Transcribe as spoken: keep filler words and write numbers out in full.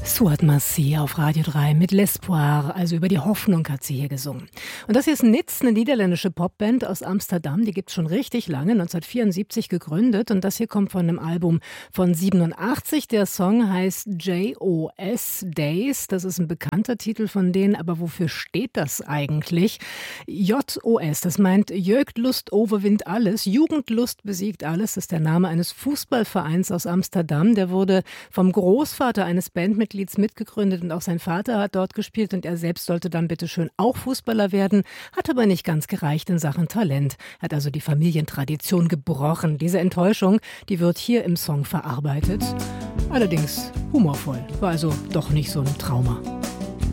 Suat Massi auf Radio drei mit L'Espoir, also über die Hoffnung hat sie hier gesungen. Und das hier ist Nitz, eine niederländische Popband aus Amsterdam, die gibt es schon richtig lange, neunzehnhundertvierundsiebzig gegründet, und das hier kommt von einem Album von siebenundachtzig. Der Song heißt J O S, Days, das ist ein bekannter Titel von denen, aber wofür steht das eigentlich? J O S, das meint Jeugdlust overwint alles, Jugendlust besiegt alles, das ist der Name eines Fußballvereins aus Amsterdam, der wurde vom Großvater eines Bandmitglieds mitgegründet und auch sein Vater hat dort gespielt und er selbst sollte dann bitteschön auch Fußballer werden, hat aber nicht ganz gereicht in Sachen Talent, hat also die Familientradition gebrochen. Diese Enttäuschung, die wird hier im Song verarbeitet, allerdings humorvoll, war also doch nicht so ein Trauma.